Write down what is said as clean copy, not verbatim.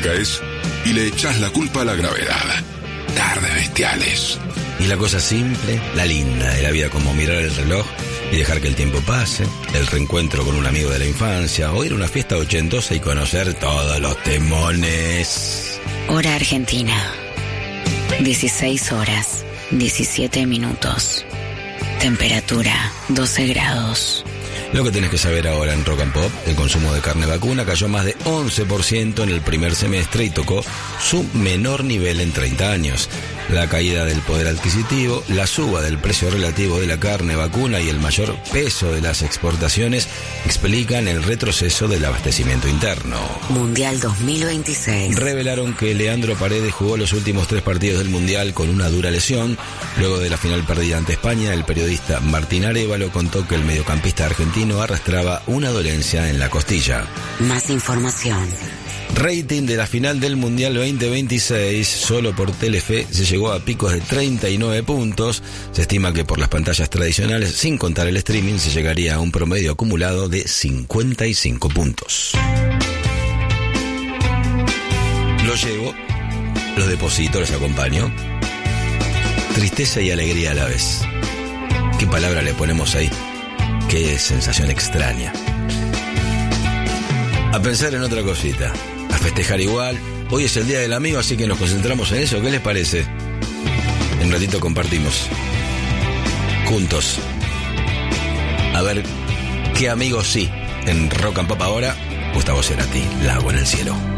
caes y le echás la culpa a la gravedad. Tardes bestiales. Y la cosa simple, la linda de la vida, como mirar el reloj y dejar que el tiempo pase, el reencuentro con un amigo de la infancia, o ir a una fiesta ochentosa y conocer todos los temones. Hora Argentina. 16 horas, 17 minutos. Temperatura, 12 grados. Lo que tenés que saber ahora en Rock and Pop: el consumo de carne vacuna cayó más de 11% en el primer semestre y tocó su menor nivel en 30 años. La caída del poder adquisitivo, la suba del precio relativo de la carne vacuna y el mayor peso de las exportaciones explican el retroceso del abastecimiento interno. Mundial 2026. Revelaron que Leandro Paredes jugó los últimos 3 partidos del Mundial con una dura lesión. Luego de la final perdida ante España, el periodista Martín Arévalo contó que el mediocampista argentino arrastraba una dolencia en la costilla. Más información. Rating de la final del Mundial 2026, solo por Telefe, se llegó a picos de 39 puntos. Se estima que por las pantallas tradicionales, sin contar el streaming, se llegaría a un promedio acumulado de 55 puntos. Los llevo, los deposito, los acompaño. Tristeza y alegría a la vez. ¿Qué palabra le ponemos ahí? Qué sensación extraña. A pensar en otra cosita, a festejar igual. Hoy es el Día del Amigo, así que nos concentramos en eso. ¿Qué les parece? En un ratito compartimos juntos. A ver qué amigos sí. En Rock and Pop ahora, Gustavo Cerati, Lago en el cielo.